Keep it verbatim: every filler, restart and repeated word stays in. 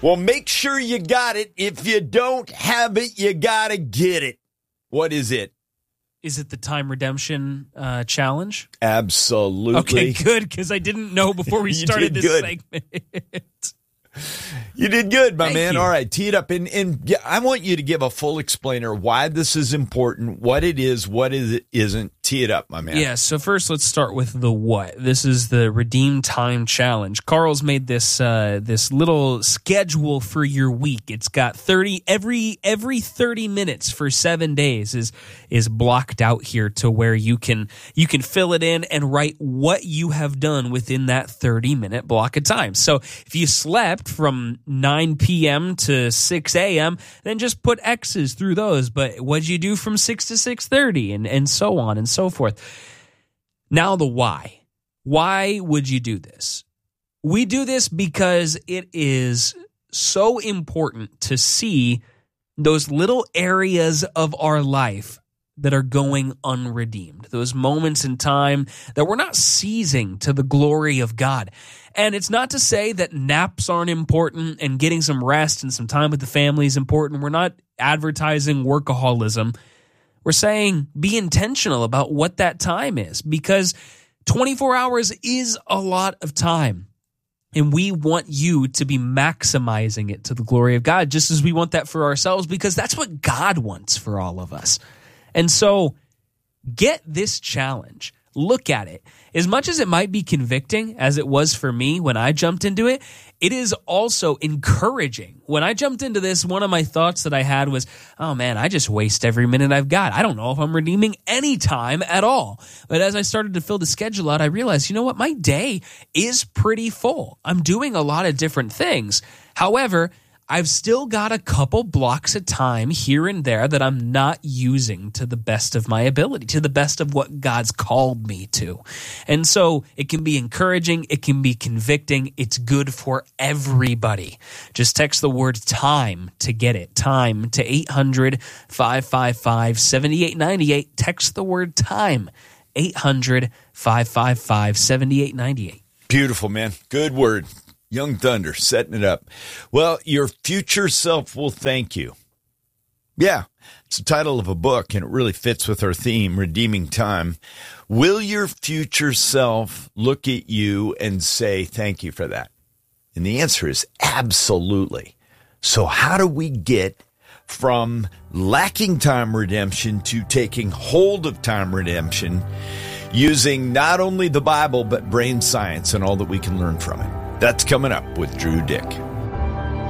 Well, make sure you got it. If you don't have it, you got to get it. What is it? Is it the time redemption uh, challenge? Absolutely. Okay, good, because I didn't know before we started this good. segment. You did good, my Thank man. you. All right, tee it up. And, and yeah, I want you to give a full explainer why this is important, what it is, what it isn't. Tee it up, my man. Yeah, so first let's start with the what. This is the Redeem Time Challenge. Carl's made this uh, this little schedule for your week. It's got thirty every every thirty minutes for seven days is is blocked out here to where you can you can fill it in and write what you have done within that thirty minute block of time. So if you slept from nine p.m. to six a.m., then just put X's through those. But what'd you do from six to six thirty and, and so on and so forth. Now the why. Why would you do this? We do this because it is so important to see those little areas of our life that are going unredeemed, those moments in time that we're not seizing to the glory of God. And it's not to say that naps aren't important and getting some rest and some time with the family is important. We're not advertising workaholism. We're saying be intentional about what that time is, because twenty-four hours is a lot of time. And we want you to be maximizing it to the glory of God, just as we want that for ourselves, because that's what God wants for all of us. And so get this challenge. Look at it. As much as it might be convicting, as it was for me when I jumped into it, it is also encouraging. When I jumped into this, one of my thoughts that I had was, oh man, I just waste every minute I've got. I don't know if I'm redeeming any time at all. But as I started to fill the schedule out, I realized, you know what? My day is pretty full. I'm doing a lot of different things. However, I've still got a couple blocks of time here and there that I'm not using to the best of my ability, to the best of what God's called me to. And so it can be encouraging. It can be convicting. It's good for everybody. Just text the word time to get it. Time to eight hundred, five five five, seven eight nine eight. Text the word time, eight hundred, five five five, seven eight nine eight. Beautiful, man. Good word. Young Thunder, setting it up. Well, your future self will thank you. Yeah, it's the title of a book, and it really fits with our theme, Redeeming Time. Will your future self look at you and say, thank you for that? And the answer is absolutely. So how do we get from lacking time redemption to taking hold of time redemption using not only the Bible, but brain science and all that we can learn from it? That's coming up with Drew Dyck.